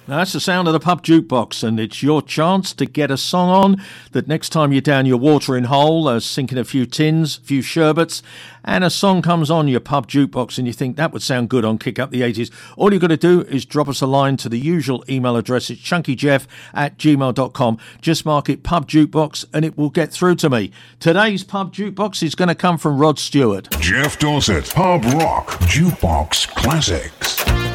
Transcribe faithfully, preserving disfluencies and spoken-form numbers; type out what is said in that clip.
That's the sound of the Pub Jukebox, and it's your chance to get a song on that next time you're down your watering hole, uh, sinking a few tins, a few sherbets, and a song comes on your Pub Jukebox and you think that would sound good on Kick Up the eighties. All you've got to do is drop us a line to the usual email address. It's chunkyjeff at gmail dot com. Just mark it Pub Jukebox and it will get through to me. Today's Pub Jukebox is going to come from Rod Stewart. Jeff Dorset, Pub Rock Jukebox Classics.